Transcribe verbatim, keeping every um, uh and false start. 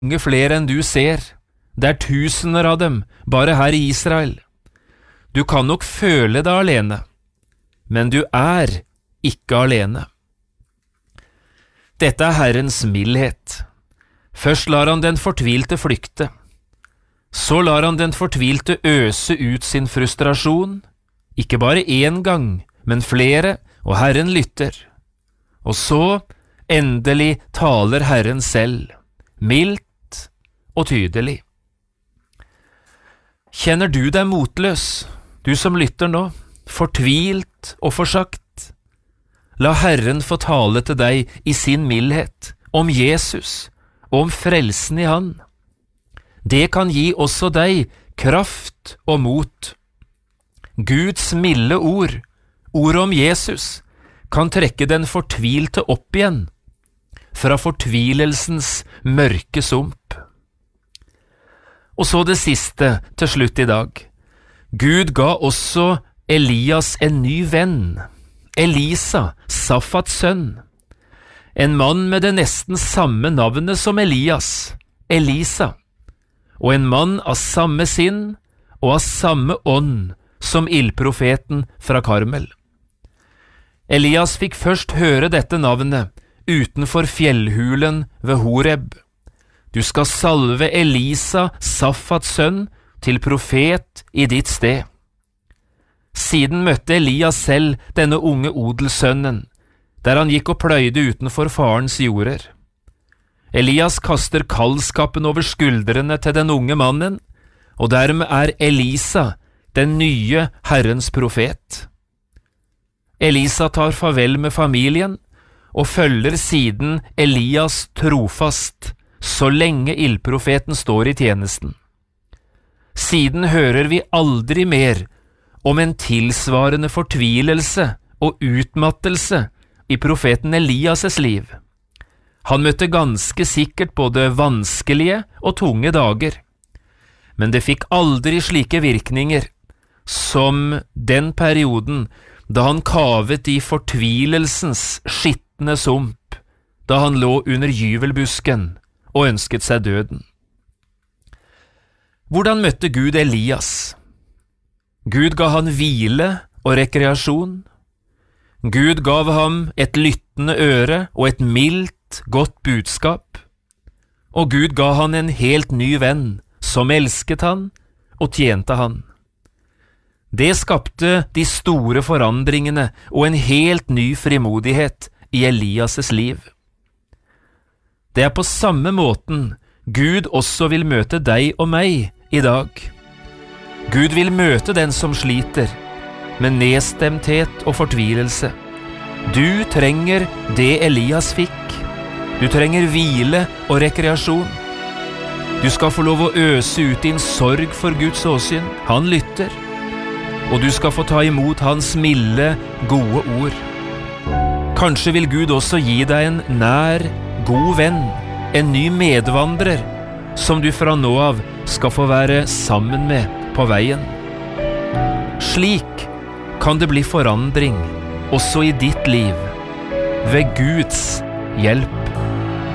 mange flere enn du ser. Det er tusener av dem, bare her i Israel. Du kan nok føle deg alene, men du er ikke alene. Dette er Herrens mildhet. Først lar han den fortvilte flykte. Så lar han den fortvilte øse ut sin frustrasjon, ikke bare én gang, men flere, og Herren lytter. Og så, endelig, taler Herren selv, mildt og tydelig. Kjenner du deg motløs, du som lytter nå, fortvilt og forsagt? La Herren få tale til deg i sin mildhet, om Jesus og om frelsen i Han. Det kan gi også deg kraft og mot. Guds milde ord, ordet om Jesus, kan trekke den fortvilte opp igjen, fra fortvilelsens mørke sump. Og så det siste til slutt i dag. Gud ga også Elias en ny venn, Elisa, Safats sønn. En mann med det nesten samme navnet som Elias, Elisa, og en mann av samme sinn og av samme ånd som ildprofeten fra Karmel. Elias fikk først høre dette navnet utenfor fjellhulen ved Horeb. Du skal salve Elisa, Safats sønn, til profet i ditt sted. Siden møtte Elias selv denne unge odelssønnen, der han gikk og pløyde utenfor farens jorder. Elias kaster kaldskapen over skuldrene til den unge mannen, og dermed er Elisa den nye Herrens profet. Elisa tar farvel med familien, og følger siden Elias trofast, så lenge ildprofeten står i tjenesten. Siden hører vi aldri mer om en tilsvarende fortvilelse og utmattelse i profeten Elias' liv. Han møtte ganske sikkert både vanskelige og tunge dager, men det fikk aldri slike virkninger som den perioden da han kavet i fortvilelsens skittende sump, da han lå under gyvelbusken og ønsket seg døden. Hvordan møtte Gud Elias? Gud ga han hvile og rekreasjon. Gud gav ham et lyttende øre og et mildt, godt budskap. Og Gud ga han en helt ny venn, som elsket han og tjente han. Det skapte de store forandringene og en helt ny frimodighet i Elias' liv. Det er på samme måten Gud også vil møte deg og meg i dag. Gud vil møte den som sliter, med nedstemthet og fortvilelse. Du trenger det Elias fikk. Du trenger hvile og rekreasjon. Du skal få lov å øse ut din sorg for Guds åsyn. Han lytter. Og du skal få ta imot hans milde, gode ord. Kanskje vil Gud også gi deg en nær, god venn, en ny medvandrer, som du fra nå av skal få være sammen med på veien. Slik kan det bli forandring også i ditt liv, ved Guds hjelp.